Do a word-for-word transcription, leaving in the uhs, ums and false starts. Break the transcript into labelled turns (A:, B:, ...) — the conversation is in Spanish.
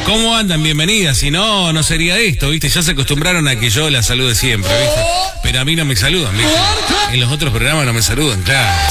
A: ¿Cómo andan? Bienvenidas. Si no, no sería esto, ¿viste? Ya se acostumbraron a que yo la salude siempre, ¿viste? Pero a mí no me saludan, ¿viste? En los otros programas no me saludan, claro.